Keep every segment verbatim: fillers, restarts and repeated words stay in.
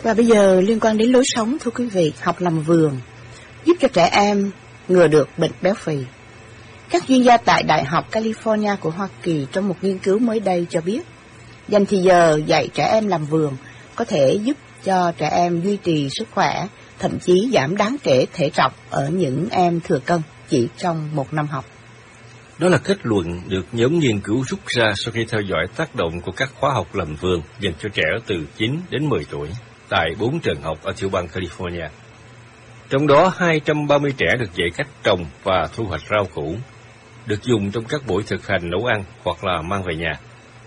Và bây giờ liên quan đến lối sống, thưa quý vị, học làm vườn giúp cho trẻ em ngừa được bệnh béo phì. Các chuyên gia tại Đại học California của Hoa Kỳ trong một nghiên cứu mới đây cho biết, dành thì giờ dạy trẻ em làm vườn có thể giúp cho trẻ em duy trì sức khỏe, thậm chí giảm đáng kể thể trọng ở những em thừa cân chỉ trong một năm học. Đó là kết luận được nhóm nghiên cứu rút ra sau khi theo dõi tác động của các khóa học làm vườn dành cho trẻ từ chín đến mười tuổi tại bốn trường học ở tiểu bang California. Trong đó, hai trăm ba mươi trẻ được dạy cách trồng và thu hoạch rau củ, được dùng trong các buổi thực hành nấu ăn hoặc là mang về nhà.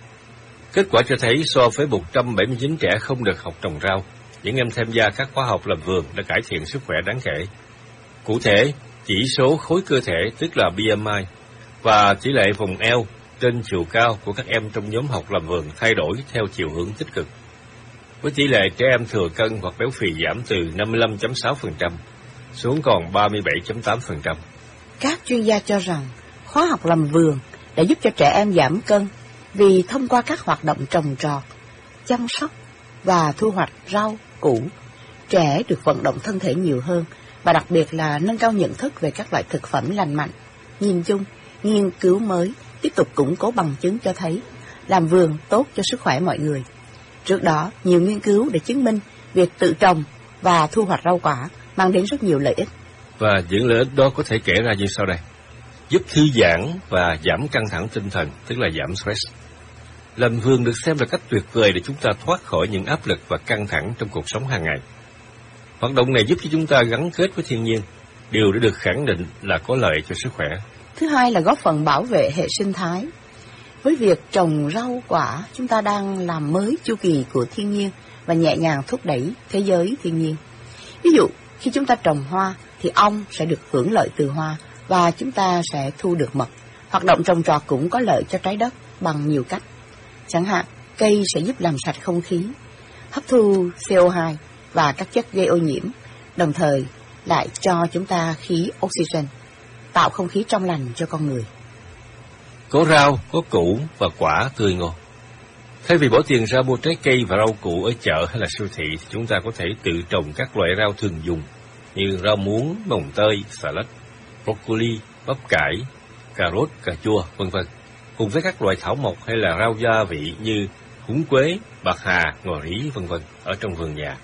Kết quả cho thấy so với một trăm bảy mươi chín trẻ không được học trồng rau, những em tham gia các khóa học làm vườn đã cải thiện sức khỏe đáng kể. Cụ thể, chỉ số khối cơ thể, tức là B M I, và tỷ lệ vòng eo trên chiều cao của các em trong nhóm học làm vườn thay đổi theo chiều hướng tích cực, với tỷ lệ trẻ em thừa cân hoặc béo phì giảm từ năm mươi lăm phẩy sáu phần trăm xuống còn ba mươi bảy phẩy tám phần trăm. Các chuyên gia cho rằng khóa học làm vườn đã giúp cho trẻ em giảm cân vì thông qua các hoạt động trồng trọt, chăm sóc và thu hoạch rau, củ, trẻ được vận động thân thể nhiều hơn và đặc biệt là nâng cao nhận thức về các loại thực phẩm lành mạnh. Nhìn chung, nghiên cứu mới tiếp tục củng cố bằng chứng cho thấy làm vườn tốt cho sức khỏe mọi người. Trước đó, nhiều nghiên cứu đã chứng minh việc tự trồng và thu hoạch rau quả mang đến rất nhiều lợi ích. Và những lợi ích đó có thể kể ra như sau đây. Giúp thư giãn và giảm căng thẳng tinh thần, tức là giảm stress. Làm vườn được xem là cách tuyệt vời để chúng ta thoát khỏi những áp lực và căng thẳng trong cuộc sống hàng ngày. Hoạt động này giúp cho chúng ta gắn kết với thiên nhiên, điều đã được khẳng định là có lợi cho sức khỏe. Thứ hai là góp phần bảo vệ hệ sinh thái. Với việc trồng rau quả, chúng ta đang làm mới chu kỳ của thiên nhiên và nhẹ nhàng thúc đẩy thế giới thiên nhiên. Ví dụ, khi chúng ta trồng hoa thì ong sẽ được hưởng lợi từ hoa và chúng ta sẽ thu được mật. Hoạt động trồng trọt cũng có lợi cho trái đất bằng nhiều cách. Chẳng hạn, cây sẽ giúp làm sạch không khí, hấp thu C O hai và các chất gây ô nhiễm, đồng thời lại cho chúng ta khí oxygen, tạo không khí trong lành cho con người. Có rau, có củ và quả tươi ngon. Thay vì bỏ tiền ra mua trái cây và rau củ ở chợ hay là siêu thị, thì chúng ta có thể tự trồng các loại rau thường dùng như rau muống, mồng tơi, xà lách, broccoli, bắp cải, cà rốt, cà chua, vân vân, cùng với các loại thảo mộc hay là rau gia vị như húng quế, bạc hà, ngò rí, vân vân ở trong vườn nhà.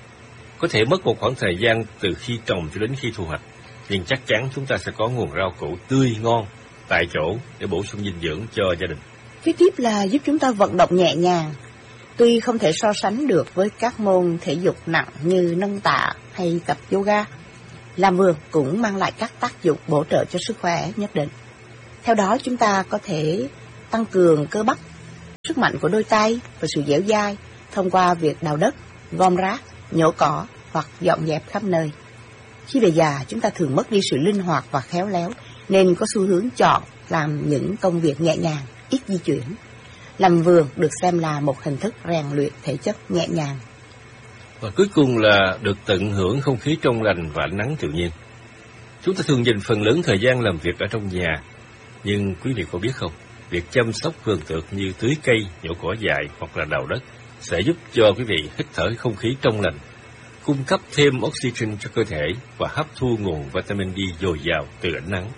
Có thể mất một khoảng thời gian từ khi trồng cho đến khi thu hoạch, nhưng chắc chắn chúng ta sẽ có nguồn rau củ tươi ngon tại chỗ để bổ sung dinh dưỡng cho gia đình. Kế tiếp là giúp chúng ta vận động nhẹ nhàng. Tuy không thể so sánh được với các môn thể dục nặng như nâng tạ hay tập yoga, làm vườn cũng mang lại các tác dụng bổ trợ cho sức khỏe nhất định. Theo đó, chúng ta có thể tăng cường cơ bắp, sức mạnh của đôi tay và sự dẻo dai thông qua việc đào đất, gom rác, nhổ cỏ hoặc dọn dẹp khắp nơi. Khi về già, chúng ta thường mất đi sự linh hoạt và khéo léo, nên có xu hướng chọn làm những công việc nhẹ nhàng, ít di chuyển. Làm vườn được xem là một hình thức rèn luyện thể chất nhẹ nhàng. Và cuối cùng là được tận hưởng không khí trong lành và ánh nắng tự nhiên. Chúng ta thường dành phần lớn thời gian làm việc ở trong nhà, nhưng quý vị có biết không, việc chăm sóc vườn tược như tưới cây, nhổ cỏ dại hoặc là đào đất sẽ giúp cho quý vị hít thở không khí trong lành, cung cấp thêm oxygen cho cơ thể và hấp thu nguồn vitamin D dồi dào từ ánh nắng.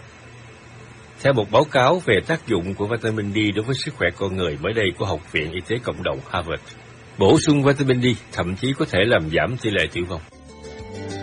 Theo một báo cáo về tác dụng của vitamin D đối với sức khỏe con người mới đây của Học viện Y tế Cộng đồng Harvard, bổ sung vitamin D thậm chí có thể làm giảm tỷ lệ tử vong.